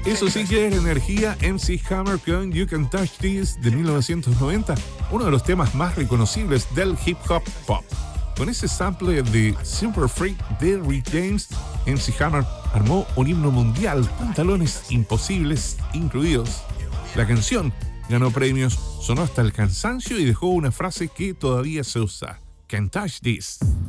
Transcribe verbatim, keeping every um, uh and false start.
Eso sí que es energía. M C Hammer con You Can Touch This de mil novecientos noventa, uno de los temas más reconocibles del hip hop pop. Con ese sample de Super Freak de Rick James, M C Hammer armó un himno mundial, pantalones imposibles incluidos. La canción ganó premios, sonó hasta el cansancio y dejó una frase que todavía se usa: Can't touch this.